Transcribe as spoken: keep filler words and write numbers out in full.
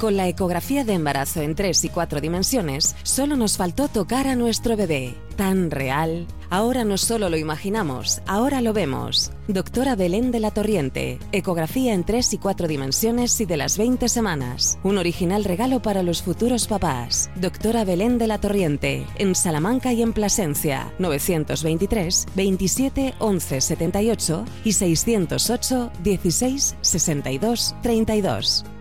Con la ecografía de embarazo en tres y cuatro dimensiones, solo nos faltó tocar a nuestro bebé. Tan real. Ahora no solo lo imaginamos, ahora lo vemos. Doctora Belén de la Torriente. Ecografía en tres y cuatro dimensiones y de las veinte semanas. Un original regalo para los futuros papás. Doctora Belén de la Torriente. En Salamanca y en Plasencia. novecientos veintitrés, veintisiete, once, setenta y ocho y seiscientos ocho, dieciséis, sesenta y dos, treinta y dos.